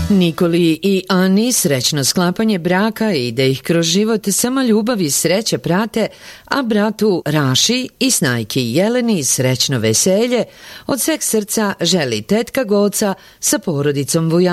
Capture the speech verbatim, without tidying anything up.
Nikoli i Ani srećno sklapanje braka i da ih kroz život samo ljubav i sreća prate, a bratu Raši i snajki Jeleni srećno veselje od sveg srca želi tetka Goca sa porodicom Vuja.